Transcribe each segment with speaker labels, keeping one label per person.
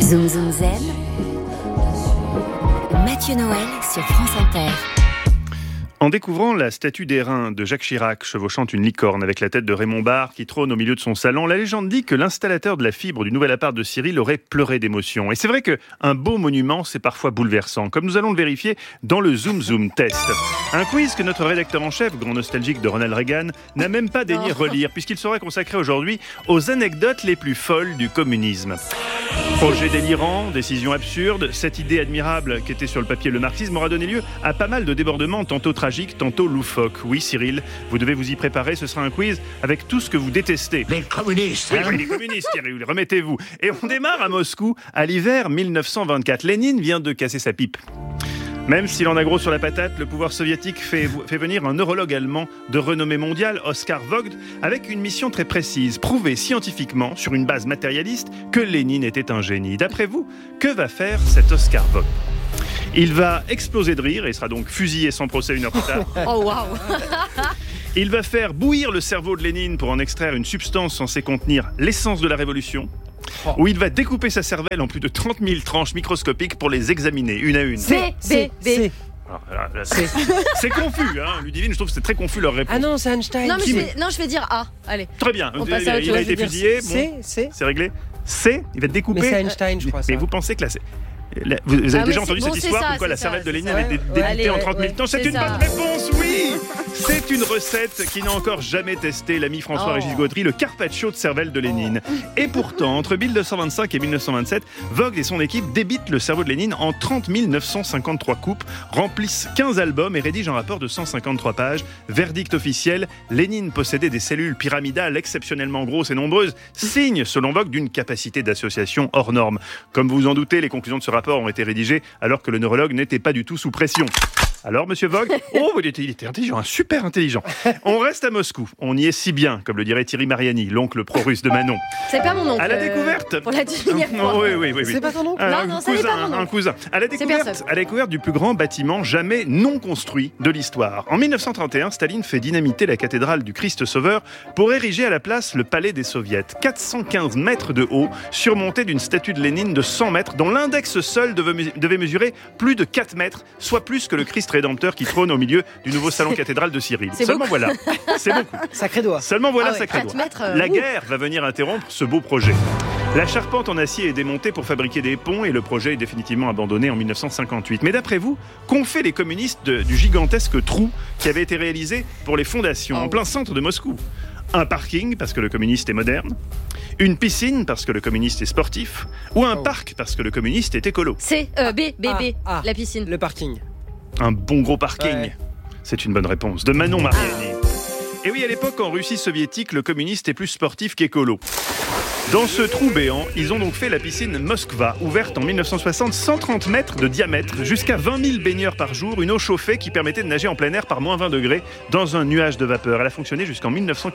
Speaker 1: Zoom Zoom Zen. Mathieu Noël sur France Inter.
Speaker 2: En découvrant la statue d'airain de Jacques Chirac chevauchant une licorne avec la tête de Raymond Barre qui trône au milieu de son salon, la légende dit que l'installateur de la fibre du nouvel appart de Cyril aurait pleuré d'émotion. Et c'est vrai qu'un beau monument, c'est parfois bouleversant, comme nous allons le vérifier dans le Zoom Zoom Test. Un quiz que notre rédacteur en chef, grand nostalgique de Ronald Reagan, n'a même pas daigné relire, puisqu'il sera consacré aujourd'hui aux anecdotes les plus folles du communisme. Projet délirant, décision absurde, cette idée admirable qu'était sur le papier le marxisme aura donné lieu à pas mal de débordements, tantôt tragiques, tantôt loufoques. Oui, Cyril, vous devez vous y préparer, ce sera un quiz avec tout ce que vous détestez.
Speaker 3: Les communistes,
Speaker 2: Oui, les communistes, Cyril, remettez-vous. Et on démarre à Moscou, à l'hiver 1924. Lénine vient de casser sa pipe. Même s'il en a gros sur la patate, le pouvoir soviétique fait venir un neurologue allemand de renommée mondiale, Oskar Vogt, avec une mission très précise, prouver scientifiquement, sur une base matérialiste, que Lénine était un génie. D'après vous, que va faire cet Oskar Vogt ? Il va exploser de rire et sera donc fusillé sans procès une heure plus tard.
Speaker 4: Oh waouh.
Speaker 2: Il va faire bouillir le cerveau de Lénine pour en extraire une substance censée contenir l'essence de la révolution. Où il va découper sa cervelle en plus de 30 000 tranches microscopiques pour les examiner une à une.
Speaker 4: B.
Speaker 2: Alors, là, c'est confus, hein. Ludivine, je trouve que c'est très confus leur réponse.
Speaker 5: Ah non, c'est Einstein.
Speaker 4: Non, mais je vais dire A. Allez.
Speaker 2: Très bien,
Speaker 4: On passe à autre
Speaker 2: il a
Speaker 4: chose.
Speaker 2: été fusillé,
Speaker 5: C.
Speaker 2: c'est réglé. C, il va être découpé.
Speaker 5: Mais c'est Einstein, je crois.
Speaker 2: Mais
Speaker 5: Ça.
Speaker 2: vous pensez que vous avez déjà
Speaker 4: oui,
Speaker 2: entendu
Speaker 4: c'est- bon,
Speaker 2: cette
Speaker 4: c'est
Speaker 2: histoire
Speaker 4: ça,
Speaker 2: pourquoi
Speaker 4: c'est
Speaker 2: la
Speaker 4: ça,
Speaker 2: cervelle de
Speaker 4: c'est
Speaker 2: Lénine
Speaker 4: ça.
Speaker 2: avait été
Speaker 4: Ouais,
Speaker 2: découpée en
Speaker 4: ouais,
Speaker 2: 30 000
Speaker 4: ouais,
Speaker 2: temps? C'est
Speaker 4: c'est
Speaker 2: une
Speaker 4: ça.
Speaker 2: bonne réponse, oui. C'est une recette qui n'a encore jamais testé l'ami François-Régis Gautry, le carpaccio de cervelle de Lénine. Et pourtant, entre 1225 et 1927, Vogt et son équipe débitent le cerveau de Lénine en 30 953 coupes, remplissent 15 albums et rédigent un rapport de 153 pages. Verdict officiel, Lénine possédait des cellules pyramidales exceptionnellement grosses et nombreuses, signe, selon Vogt, d'une capacité d'association hors norme. Comme vous vous en doutez, les conclusions de ce rapport ont été rédigées alors que le neurologue n'était pas du tout sous pression. Alors, monsieur Vogt, il était intelligent, super intelligent. On reste à Moscou. On y est si bien, comme le dirait Thierry Mariani, l'oncle pro-russe de Manon.
Speaker 4: C'est pas mon oncle.
Speaker 2: À la découverte.
Speaker 4: Pour la deuxième fois.
Speaker 2: Oui.
Speaker 5: C'est pas ton oncle?
Speaker 4: Non, ça n'est pas mon oncle.
Speaker 2: Un cousin. À la découverte du plus grand bâtiment jamais non construit de l'histoire. En 1931, Staline fait dynamiter la cathédrale du Christ Sauveur pour ériger à la place le palais des Soviets. 415 mètres de haut, surmonté d'une statue de Lénine de 100 mètres, dont l'index seul devait mesurer plus de 4 mètres, soit plus que le Christ rédempteur qui trône au milieu du nouveau salon cathédrale de Cyril.
Speaker 4: C'est
Speaker 2: Seulement
Speaker 4: beaucoup.
Speaker 2: voilà, c'est beaucoup.
Speaker 5: Sacré doigt.
Speaker 2: Seulement voilà,
Speaker 4: Ah ouais,
Speaker 2: sacré
Speaker 4: 4
Speaker 2: doigt.
Speaker 4: mètres,
Speaker 2: La guerre va venir interrompre ce beau projet. La charpente en acier est démontée pour fabriquer des ponts et le projet est définitivement abandonné en 1958. Mais d'après vous, qu'ont fait les communistes du gigantesque trou qui avait été réalisé pour les fondations en plein centre de Moscou? Un parking parce que le communiste est moderne, une piscine parce que le communiste est sportif, ou un parc parce que le communiste est écolo.
Speaker 4: C. B.
Speaker 5: Ah.
Speaker 4: La piscine.
Speaker 5: Le parking.
Speaker 2: Un bon gros parking.
Speaker 5: Ouais.
Speaker 2: C'est une bonne réponse de Manon Mariani. Et oui, à l'époque, en Russie soviétique, le communiste est plus sportif qu'écolo. Dans ce trou béant, ils ont donc fait la piscine Moskva, ouverte en 1960, 130 mètres de diamètre, jusqu'à 20 000 baigneurs par jour, une eau chauffée qui permettait de nager en plein air par moins 20 degrés dans un nuage de vapeur. Elle a fonctionné jusqu'en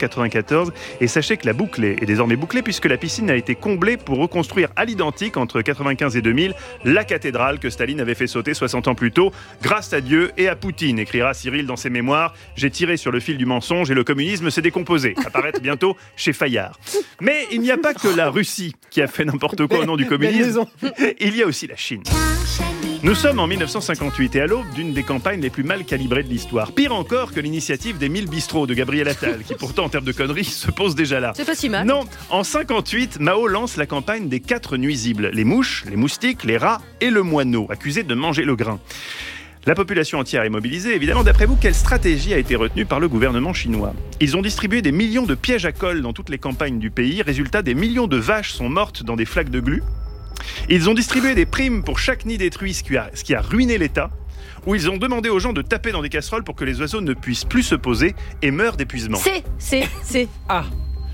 Speaker 2: 1994 et sachez que la boucle est désormais bouclée puisque la piscine a été comblée pour reconstruire à l'identique entre 95 et 2000 la cathédrale que Staline avait fait sauter 60 ans plus tôt. Grâce à Dieu et à Poutine, écrira Cyril dans ses mémoires. J'ai tiré sur le fil du mensonge et le communisme s'est décomposé. Apparaître bientôt chez Fayard. Mais il n'y a pas que la Russie qui a fait n'importe quoi au nom du communisme. Il y a aussi la Chine. Nous sommes en 1958 et à l'aube d'une des campagnes les plus mal calibrées de l'histoire. Pire encore que l'initiative des 1000 bistrots de Gabriel Attal, qui pourtant en termes de conneries se pose déjà là.
Speaker 4: C'est pas si mal.
Speaker 2: Non, en 58, Mao lance la campagne des 4 nuisibles. Les mouches, les moustiques, les rats et le moineau, accusés de manger le grain. La population entière est mobilisée. Évidemment, d'après vous, quelle stratégie a été retenue par le gouvernement chinois? Ils ont distribué des millions de pièges à colle dans toutes les campagnes du pays. Résultat, des millions de vaches sont mortes dans des flaques de glu. Ils ont distribué des primes pour chaque nid détruit, ce qui a ruiné l'État. Où ils ont demandé aux gens de taper dans des casseroles pour que les oiseaux ne puissent plus se poser et meurent d'épuisement.
Speaker 4: C.
Speaker 5: Ah.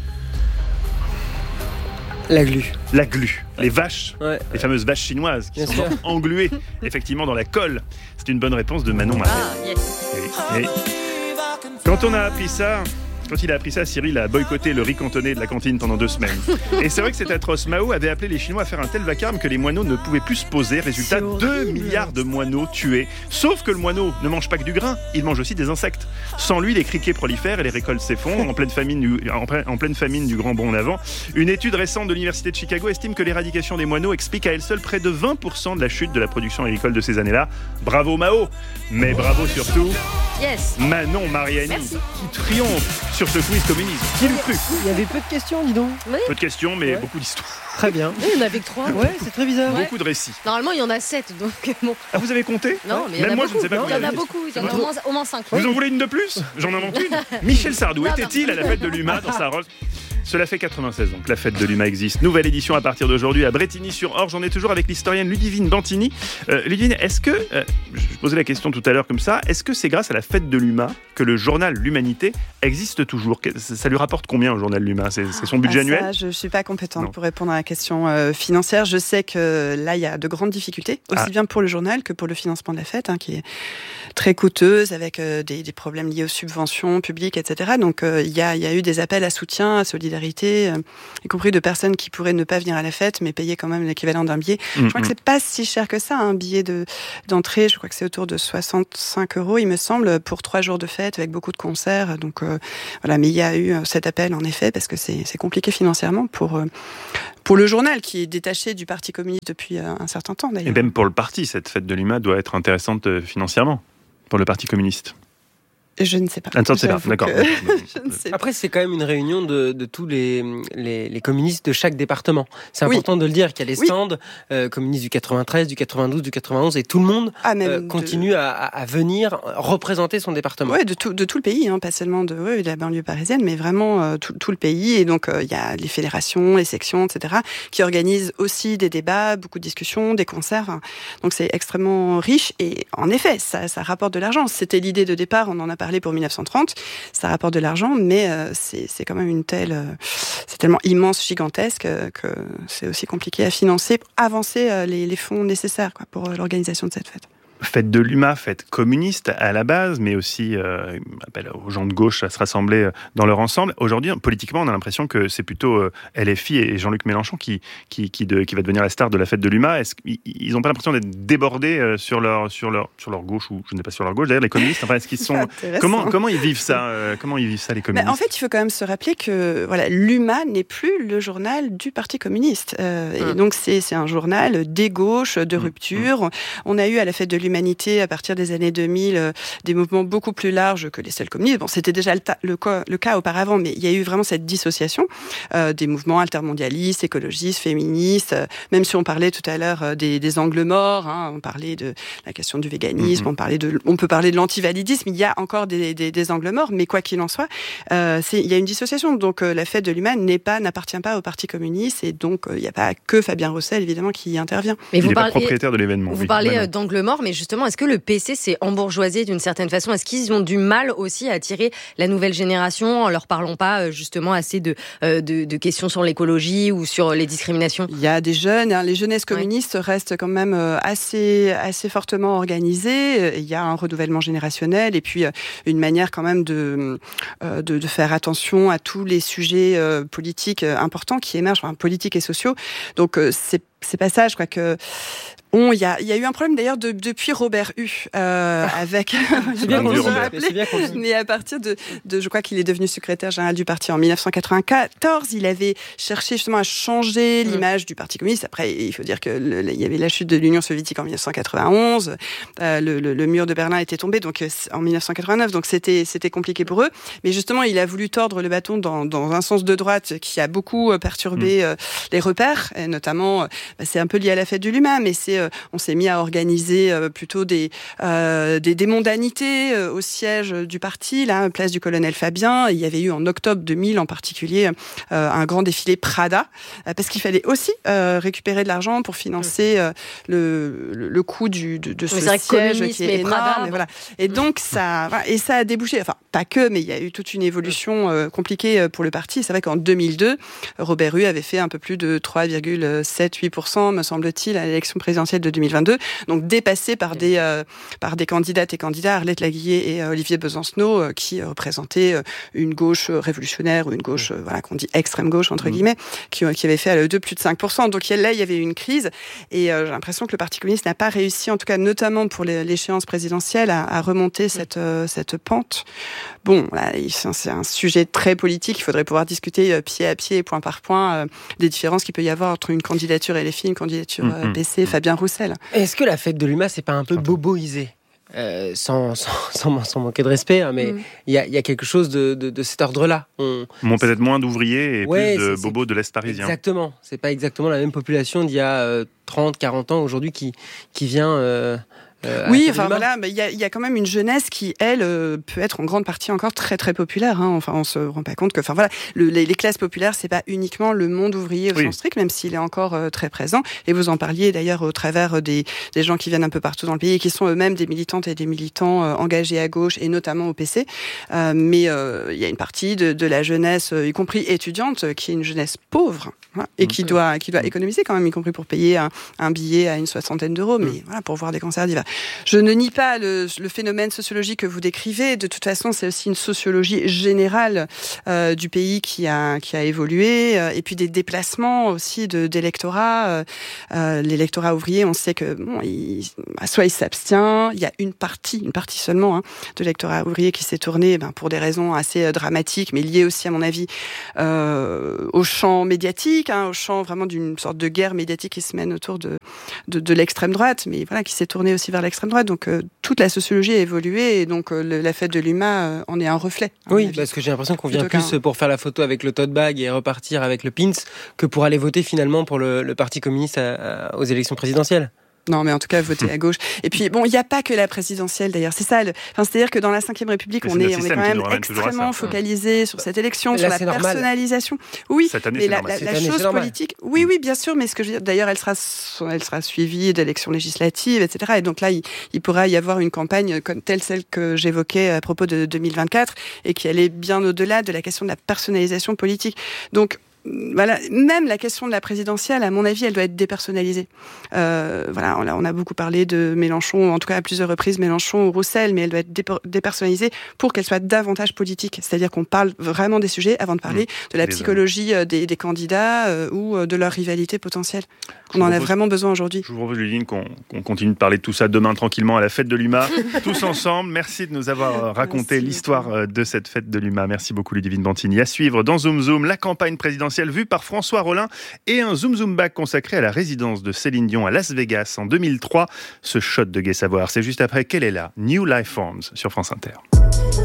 Speaker 5: La glu.
Speaker 2: La glu, les vaches,
Speaker 5: Ouais.
Speaker 2: les fameuses vaches chinoises qui
Speaker 5: Bien
Speaker 2: sont
Speaker 5: sûr.
Speaker 2: engluées effectivement dans la colle. C'est une bonne réponse de Manon Mariani.
Speaker 4: Ah, yes.
Speaker 2: Eh oui. Quand on a appris ça, Quand il a appris ça, Cyril a boycotté le riz cantonné de la cantine pendant 2 semaines. Et c'est vrai que cet atroce Mao avait appelé les Chinois à faire un tel vacarme que les moineaux ne pouvaient plus se poser. Résultat, 2 milliards de moineaux tués. Sauf que le moineau ne mange pas que du grain, il mange aussi des insectes. Sans lui, les criquets prolifèrent et les récoltes s'effondrent en pleine famine du grand bond en avant. Une étude récente de l'Université de Chicago estime que l'éradication des moineaux explique à elle seule près de 20% de la chute de la production agricole de ces années-là. Bravo Mao, mais bravo surtout Manon Mariani qui triomphe sur ce quiz communisme. Qui l'eût cru ?
Speaker 5: Il y avait peu de questions, dis donc.
Speaker 2: Peu de questions, mais beaucoup d'histoires.
Speaker 5: Très bien.
Speaker 4: Oui, il n'y en avait que 3.
Speaker 5: Ouais, c'est très bizarre.
Speaker 2: Beaucoup de récits.
Speaker 4: Normalement, il y en a 7, donc bon.
Speaker 2: Ah, vous avez compté ?
Speaker 4: Non, mais il y en
Speaker 2: Même
Speaker 4: a
Speaker 2: moi,
Speaker 4: beaucoup.
Speaker 2: je ne sais pas
Speaker 4: Il y en
Speaker 2: combien.
Speaker 4: a beaucoup, il y en a au moins 5.
Speaker 2: Vous en voulez une de plus ? J'en invente une. Michel Sardou était-il à la fête de l'UMA dans sa robe ? Cela fait 96 ans que la fête de l'UMA existe. Nouvelle édition à partir d'aujourd'hui à Brétigny-sur-Orge. On est toujours avec l'historienne Ludivine Bantini. Ludivine, est-ce que, je posais la question tout à l'heure comme ça, est-ce que c'est grâce à la fête de l'UMA que le journal L'Humanité existe toujours ? Ça lui rapporte combien au journal L'Humain ? C'est son budget annuel ?
Speaker 3: Ça, je ne suis pas compétente pour répondre à la question financière. Je sais que là, il y a de grandes difficultés, aussi bien pour le journal que pour le financement de la fête, qui est très coûteuse, avec des problèmes liés aux subventions publiques, etc. Donc, il y a eu des appels à soutien, à solidarité, y compris de personnes qui pourraient ne pas venir à la fête, mais payer quand même l'équivalent d'un billet. Je crois que c'est pas si cher que ça, un billet d'entrée. Je crois que c'est autour de 65 €, il me semble, pour 3 jours de fête, avec beaucoup de concerts. Donc, voilà. Mais il y a eu cet appel, en effet, parce que c'est compliqué financièrement pour le journal, qui est détaché du Parti communiste depuis un certain temps, d'ailleurs.
Speaker 2: Et même pour le parti, cette fête de l'UMA doit être intéressante financièrement, pour le Parti communiste.
Speaker 3: Je ne sais pas.
Speaker 2: D'accord.
Speaker 3: Je ne sais pas.
Speaker 5: Après, c'est quand même une réunion de tous les communistes de chaque département. C'est important de le dire, qu'il y a les stands communistes du 93, du 92, du 91, et tout le monde continue à venir représenter son département.
Speaker 3: Oui, de tout le pays, pas seulement de la banlieue parisienne, mais vraiment tout le pays. Et donc, il y a les fédérations, les sections, etc., qui organisent aussi des débats, beaucoup de discussions, des concerts. Donc, c'est extrêmement riche. Et en effet, ça rapporte de l'argent. C'était l'idée de départ, on en a parlé pour 1930, ça rapporte de l'argent, mais c'est quand même c'est tellement immense, gigantesque, que c'est aussi compliqué à financer, pour avancer les fonds nécessaires pour l'organisation de cette fête.
Speaker 2: Fête de l'UMA, fête communiste à la base, mais aussi appel aux gens de gauche à se rassembler dans leur ensemble. Aujourd'hui, politiquement, on a l'impression que c'est plutôt LFI et Jean-Luc Mélenchon qui va devenir la star de la fête de l'UMA. Est-ce qu'ils n'ont pas l'impression d'être débordés sur leur gauche, ou je ne sais pas sur leur gauche, d'ailleurs, les communistes. Enfin, est-ce qu'ils sont comment ils vivent ça Comment ils vivent ça, les communistes ?
Speaker 3: En fait, il faut quand même se rappeler que l'UMA n'est plus le journal du Parti communiste. Et donc, c'est un journal des gauches, de rupture. On a eu à la fête de l'Humanité, à partir des années 2000, des mouvements beaucoup plus larges que les seuls communistes. Bon, c'était déjà le cas auparavant, mais il y a eu vraiment cette dissociation des mouvements altermondialistes, écologistes, féministes, même si on parlait tout à l'heure des angles morts, on parlait de la question du véganisme, on peut parler de l'antivalidisme, il y a encore des angles morts, mais quoi qu'il en soit, il y a une dissociation. Donc la fête de l'UMA n'appartient pas au Parti communiste, et donc il n'y a pas que Fabien Roussel, évidemment, qui y intervient.
Speaker 2: Mais il n'est pas propriétaire de l'événement.
Speaker 4: Vous parlez d'angle mort, mais justement, est-ce que le PC s'est embourgeoisé d'une certaine façon ? Est-ce qu'ils ont du mal aussi à attirer la nouvelle génération en leur parlant pas justement assez de questions sur l'écologie ou sur les discriminations ?
Speaker 3: Il y a des jeunes, les jeunesses communistes restent quand même assez fortement organisées. Il y a un renouvellement générationnel et puis une manière quand même de faire attention à tous les sujets politiques importants qui émergent, politiques et sociaux. Donc c'est pas ça, je crois que il y a eu un problème d'ailleurs depuis Robert Hue avec
Speaker 5: c'est bien qu'on
Speaker 3: mais à partir de je crois qu'il est devenu secrétaire général du parti en 1994, il avait cherché justement à changer l'image du Parti communiste. Après, il faut dire que il y avait la chute de l'Union soviétique en 1991, le mur de Berlin était tombé donc en 1989, donc c'était compliqué pour eux, mais justement il a voulu tordre le bâton dans un sens de droite qui a beaucoup perturbé les repères, et notamment c'est un peu lié à la fête de l'UMA, mais on s'est mis à organiser plutôt des mondanités au siège du parti, là, place du colonel Fabien. Il y avait eu en octobre 2000 en particulier un grand défilé Prada, parce qu'il fallait aussi récupérer de l'argent pour financer le coût de ce siège qui est énorme. Et, voilà. Et donc ça a débouché, enfin pas que, mais il y a eu toute une évolution compliquée pour le parti. C'est vrai qu'en 2002, Robert Hue avait fait un peu plus de 3,7-8%, me semble-t-il, à l'élection présidentielle présidentielle de 2022, donc dépassée par des candidates et candidats, Arlette Laguillet et Olivier Besancenot, qui représentaient une gauche révolutionnaire ou une gauche qu'on dit extrême gauche entre guillemets, qui avait fait à l'EE2 plus de 5%. Donc là, il y avait une crise et j'ai l'impression que le Parti communiste n'a pas réussi, en tout cas notamment pour l'échéance présidentielle, à remonter cette pente. Bon, là, c'est un sujet très politique. Il faudrait pouvoir discuter pied à pied, point par point, des différences qu'il peut y avoir entre une candidature LFI, une candidature PC, Fabien Roussel.
Speaker 5: Est-ce que la fête de l'UMA, c'est pas un peu boboisé ? Sans manquer de respect, hein, mais il y a quelque chose de cet ordre-là.
Speaker 2: Peut-être moins d'ouvriers et plus de bobos de l'Est parisien.
Speaker 5: Exactement. C'est pas exactement la même population d'il y a 30, 40 ans aujourd'hui qui vient...
Speaker 3: oui, enfin voilà, mais il y a quand même une jeunesse qui, elle, peut être en grande partie encore très très populaire. Hein. Enfin, on se rend pas compte que, enfin voilà, les classes populaires, c'est pas uniquement le monde ouvrier au sens strict, même s'il est encore très présent. Et vous en parliez d'ailleurs au travers des gens qui viennent un peu partout dans le pays et qui sont eux-mêmes des militantes et des militants engagés à gauche et notamment au PC. Mais il y a une partie de la jeunesse, y compris étudiante, qui est une jeunesse pauvre et qui doit économiser quand même, y compris pour payer un billet à une 60aine d'euros, mais voilà, pour voir des concerts d'hiver. Je ne nie pas le phénomène sociologique que vous décrivez. De toute façon, c'est aussi une sociologie générale du pays qui a évolué, et puis des déplacements aussi d'électorat. L'électorat ouvrier, on sait que soit il s'abstient, il y a une partie seulement de l'électorat ouvrier qui s'est tourné pour des raisons assez dramatiques, mais liées aussi à mon avis au champ médiatique, au champ vraiment d'une sorte de guerre médiatique qui se mène autour de l'extrême droite, mais voilà, qui s'est tournée aussi vers l'extrême droite. Donc toute la sociologie a évolué et donc la fête de l'UMA en est un reflet.
Speaker 5: Oui, parce que j'ai l'impression qu'on vient plus pour faire la photo avec le tote bag et repartir avec le pins que pour aller voter finalement pour le Parti communiste aux élections présidentielles.
Speaker 3: Non, mais en tout cas, voter à gauche. Et puis, bon, il n'y a pas que la présidentielle, d'ailleurs. C'est ça. C'est-à-dire que dans la Ve République, on est quand même extrêmement focalisé sur cette élection, là, sur la personnalisation. Oui,
Speaker 2: cette année,
Speaker 3: mais la chose politique. Oui, bien sûr. Mais ce que je veux dire, d'ailleurs, elle sera suivie d'élections législatives, etc. Et donc là, il pourra y avoir une campagne comme celle que j'évoquais à propos de 2024 et qui allait bien au-delà de la question de la personnalisation politique. Donc, voilà, même la question de la présidentielle, à mon avis, elle doit être dépersonnalisée. Voilà, on a beaucoup parlé de Mélenchon, en tout cas à plusieurs reprises, Mélenchon ou Roussel, mais elle doit être dépersonnalisée pour qu'elle soit davantage politique. C'est-à-dire qu'on parle vraiment des sujets avant de parler de la psychologie des candidats ou de leur rivalité potentielle. On en a vraiment besoin aujourd'hui.
Speaker 2: Je vous propose, Ludivine, qu'on continue de parler de tout ça demain tranquillement à la fête de l'UMA, tous ensemble. Merci de nous avoir raconté l'histoire de cette fête de l'UMA. Merci beaucoup, Ludivine Bantini. À suivre dans Zoom Zoom, la campagne présidentielle vue par François Rollin et un Zoom Zoom Back consacré à la résidence de Céline Dion à Las Vegas en 2003. Ce shot de Gai Savoir, c'est juste après Quelle est la New Life Forms sur France Inter.